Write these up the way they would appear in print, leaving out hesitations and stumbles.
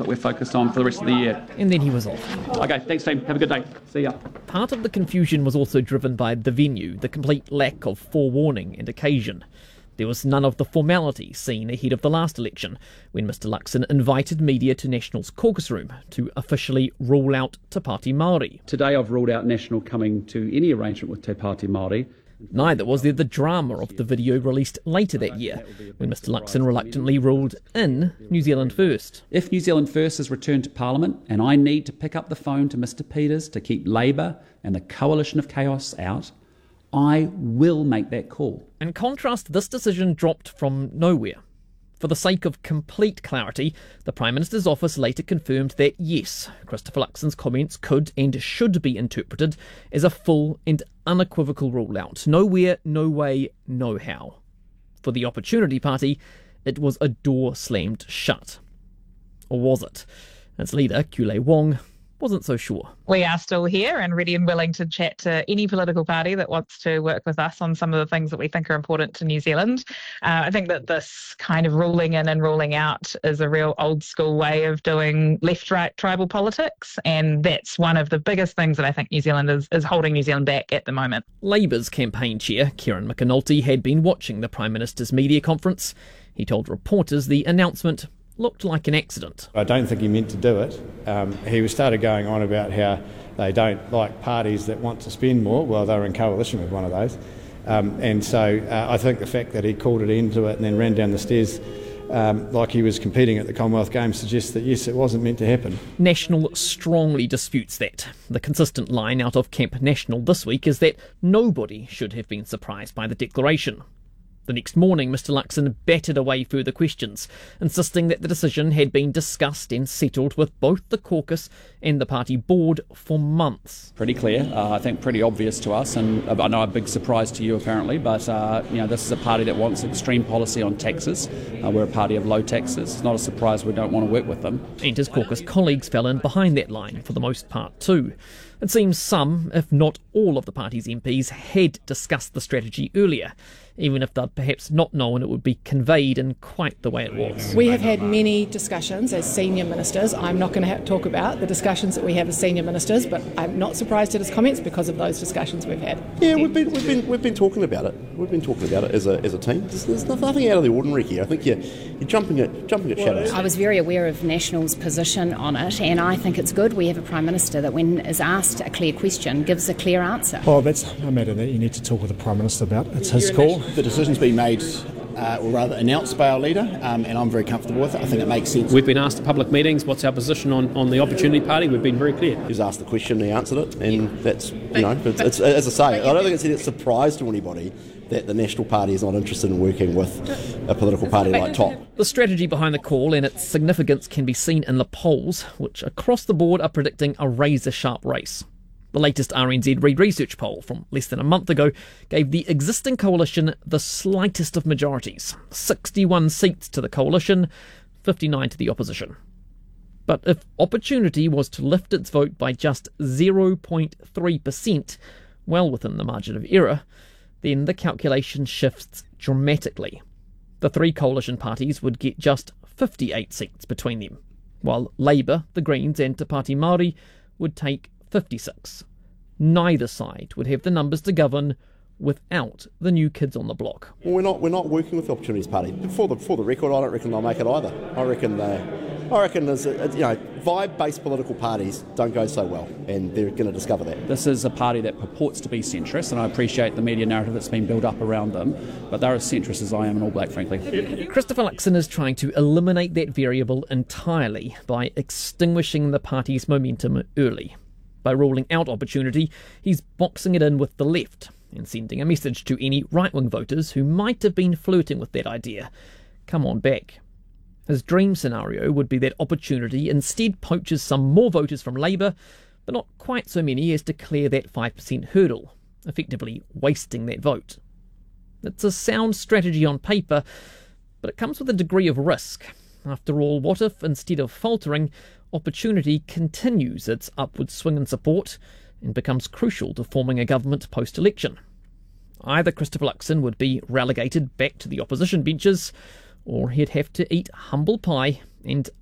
what we're focused on for the rest of the year. And then he was off. Okay, thanks team. Have a good day. See ya. Part of the confusion was also driven by the venue, the complete lack of forewarning and occasion. There was none of the formality seen ahead of the last election, when Mr Luxon invited media to National's caucus room to officially rule out Te Pāti Māori. Today I've ruled out National coming to any arrangement with Te Pāti Māori. Neither was there the drama of the video released later that year, when Mr Luxon reluctantly ruled in New Zealand First. If New Zealand First is returned to Parliament and I need to pick up the phone to Mr Peters to keep Labour and the coalition of chaos out, I will make that call. In contrast, this decision dropped from nowhere. For the sake of complete clarity, the Prime Minister's office later confirmed that yes, Christopher Luxon's comments could and should be interpreted as a full and unequivocal rule-out. Nowhere, no way, no how. For the Opportunity Party, it was a door slammed shut. Or was it? Its leader, Kule Wong, wasn't so sure. We are still here and ready and willing to chat to any political party that wants to work with us on some of the things that we think are important to New Zealand. I think that this kind of ruling in and ruling out is a real old school way of doing left-right tribal politics, and that's one of the biggest things that I think New Zealand is holding New Zealand back at the moment. Labour's campaign chair, Kieran McAnulty, had been watching the Prime Minister's media conference. He told reporters the announcement looked like an accident. I don't think he meant to do it. He started going on about how they don't like parties that want to spend more. Well, they were in coalition with one of those. And so I think the fact that he called it into it and then ran down the stairs like he was competing at the Commonwealth Games suggests that, yes, it wasn't meant to happen. National strongly disputes that. The consistent line out of Camp National this week is that nobody should have been surprised by the declaration. The next morning, Mr Luxon batted away further questions, insisting that the decision had been discussed and settled with both the caucus and the party board for months. Pretty clear, I think pretty obvious to us, and I know a big surprise to you apparently, but this is a party that wants extreme policy on taxes. We're a party of low taxes. It's not a surprise we don't want to work with them. And his caucus colleagues fell in behind that line for the most part too. It seems some, if not all of the party's MPs had discussed the strategy earlier, even if they'd perhaps not known it would be conveyed in quite the way it was. We have had many discussions as senior ministers. I'm not going to talk about the discussions that we have as senior ministers, but I'm not surprised at his comments because of those discussions we've had. Yeah, we've been talking about it. We've been talking about it as a team. There's nothing out of the ordinary here. I think you're jumping at shadows. I was very aware of National's position on it, and I think it's good we have a Prime Minister that when is asked a clear question gives a clear answer. Oh, that's a matter that you need to talk with the Prime Minister about. It's his call. The decision's been made, or rather announced by our leader, and I'm very comfortable with it. I think it makes sense. We've been asked at public meetings what's our position on the Opportunity Party. We've been very clear. He was asked the question, he answered it, and that's, it's, as I say, I don't think it's a surprise to anybody that the National Party is not interested in working with a political party like TOP. The strategy behind the call and its significance can be seen in the polls, which across the board are predicting a razor-sharp race. The latest RNZ Reid Research poll from less than a month ago gave the existing coalition the slightest of majorities, 61 seats to the coalition, 59 to the opposition. But if Opportunity was to lift its vote by just 0.3%, well within the margin of error, then the calculation shifts dramatically. The three coalition parties would get just 58 seats between them, while Labour, the Greens and Te Pāti Māori would take 56. Neither side would have the numbers to govern without the new kids on the block. Well, we're not working with the Opportunities Party. For the record, I don't reckon they'll make it either. I reckon there's vibe-based political parties don't go so well, and they're going to discover that. This is a party that purports to be centrist, and I appreciate the media narrative that's been built up around them, but they're as centrist as I am in All Black, frankly. Christopher Luxon is trying to eliminate that variable entirely by extinguishing the party's momentum early. By ruling out Opportunity, he's boxing it in with the left and sending a message to any right-wing voters who might have been flirting with that idea. Come on back. His dream scenario would be that Opportunity instead poaches some more voters from Labour, but not quite so many as to clear that 5% hurdle, effectively wasting that vote. It's a sound strategy on paper, but it comes with a degree of risk. After all, what if, instead of faltering, Opportunity continues its upward swing in support and becomes crucial to forming a government post-election? Either Christopher Luxon would be relegated back to the opposition benches, or he'd have to eat humble pie and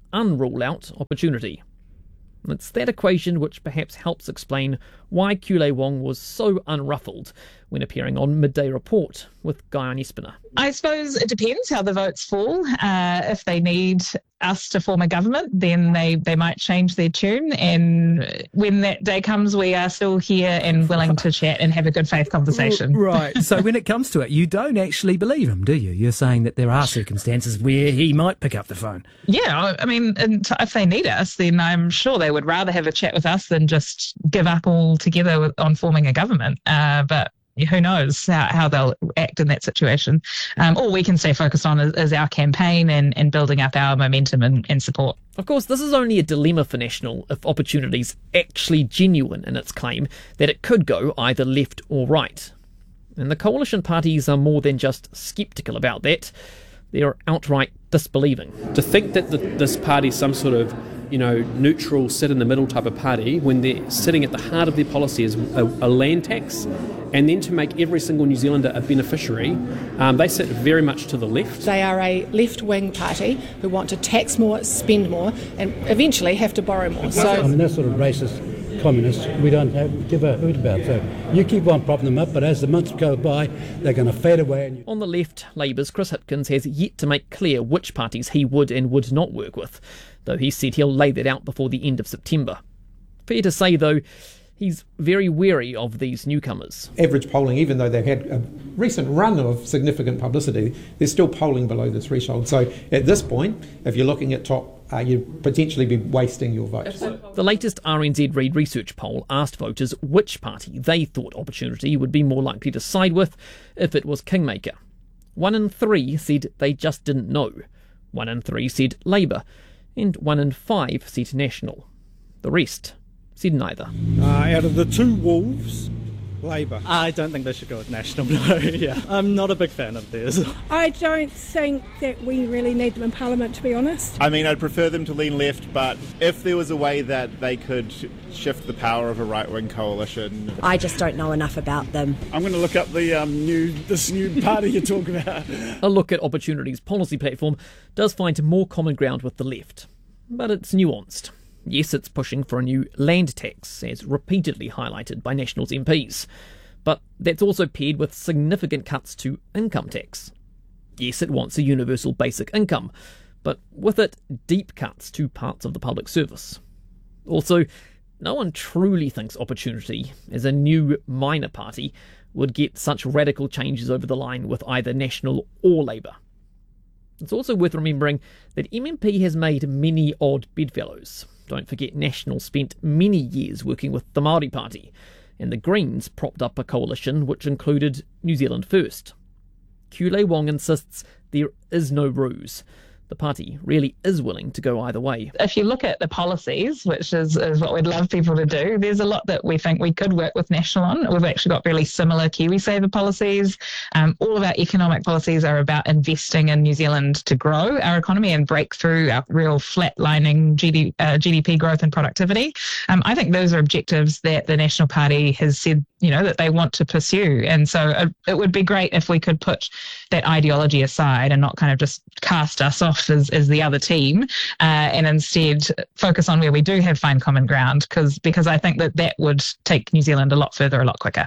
unrule out Opportunity. It's that equation which perhaps helps explain why Kulei Wong was so unruffled when appearing on Midday Report with Guy Onespina. I suppose it depends how the votes fall. If they need us to form a government, then they might change their tune. And when that day comes, we are still here and willing to chat and have a good faith conversation. Right. So when it comes to it, you don't actually believe him, do you? You're saying that there are circumstances where he might pick up the phone. Yeah, I mean, if they need us, then I'm sure they would rather have a chat with us than just give up altogether on forming a government. But who knows how they'll act in that situation. All we can stay focused on is our campaign and building up our momentum and support. Of course, this is only a dilemma for National if Opportunity's actually genuine in its claim that it could go either left or right. And the coalition parties are more than just sceptical about that. They're outright disbelieving. To think that this party's some sort of neutral, sit-in-the-middle type of party when they're sitting at the heart of their policy is a land tax, and then to make every single New Zealander a beneficiary, they sit very much to the left. They are a left-wing party who want to tax more, spend more, and eventually have to borrow more. So, I mean, that sort of racist communists we don't give a hoot about. So you keep on propping them up, but as the months go by, they're going to fade away. On the left, Labour's Chris Hitkins has yet to make clear which parties he would and would not work with, though he said he'll lay that out before the end of September. Fair to say, though, he's very wary of these newcomers. Average polling, even though they've had a recent run of significant publicity, they're still polling below the threshold. So at this point, if you're looking at top, you'd potentially be wasting your vote. The latest RNZ Reid research poll asked voters which party they thought Opportunity would be more likely to side with if it was Kingmaker. 1 in 3 said they just didn't know. 1 in 3 said Labour. And 1 in 5 said National. The rest said neither. Out of the two wolves, Labour. I don't think they should go with National, no. Yeah, I'm not a big fan of theirs. I don't think that we really need them in Parliament, to be honest. I mean, I'd prefer them to lean left, but if there was a way that they could shift the power of a right-wing coalition... I just don't know enough about them. I'm going to look up this new party you're talking about. A look at Opportunity's policy platform does find more common ground with the left, but it's nuanced. Yes, it's pushing for a new land tax, as repeatedly highlighted by National's MPs. But that's also paired with significant cuts to income tax. Yes, it wants a universal basic income, but with it, deep cuts to parts of the public service. Also, no one truly thinks Opportunity, as a new minor party, would get such radical changes over the line with either National or Labour. It's also worth remembering that MMP has made many odd bedfellows. Don't forget National spent many years working with the Māori Party, and the Greens propped up a coalition which included New Zealand First. Kulei Wong insists there is no ruse. The party really is willing to go either way. If you look at the policies, which is what we'd love people to do, there's a lot that we think we could work with National on. We've actually got really similar KiwiSaver policies. All of our economic policies are about investing in New Zealand to grow our economy and break through our real flatlining GDP growth and productivity. I think those are objectives that the National Party has said, that they want to pursue. And so it would be great if we could put that ideology aside and not kind of just cast us off as the other team, and instead focus on where we do have fine common ground, because I think that would take New Zealand a lot further, a lot quicker.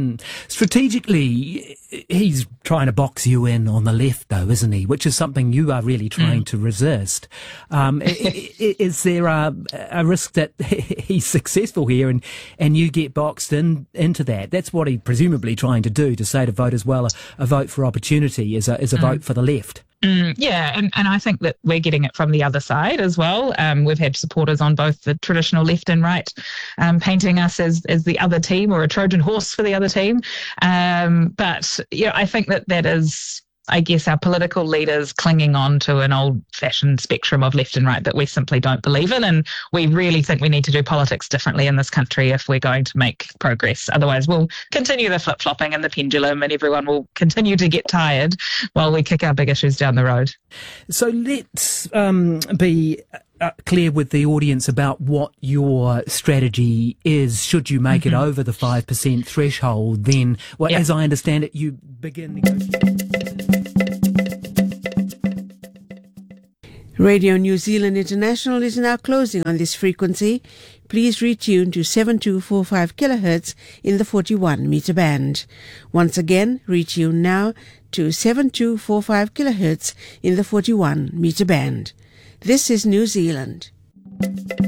Strategically, he's trying to box you in on the left, though, isn't he? Which is something you are really trying to resist. Is there a risk that he's successful here and you get boxed into that? That's what he's presumably trying to do, to say to voters, well, a vote for Opportunity is a vote for the left. Yeah, and I think that we're getting it from the other side as well. We've had supporters on both the traditional left and right painting us as the other team, or a Trojan horse for the other team. But I think that is, I guess, our political leaders clinging on to an old-fashioned spectrum of left and right that we simply don't believe in. And we really think we need to do politics differently in this country if we're going to make progress. Otherwise, we'll continue the flip-flopping and the pendulum, and everyone will continue to get tired while we kick our big issues down the road. So let's be clear with the audience about what your strategy is. Should you make it over the 5% threshold, then, as I understand it, you begin negotiating. Radio New Zealand International is now closing on this frequency. Please retune to 7245 kHz in the 41 meter band. Once again, retune now to 7245 kHz in the 41 meter band. This is New Zealand.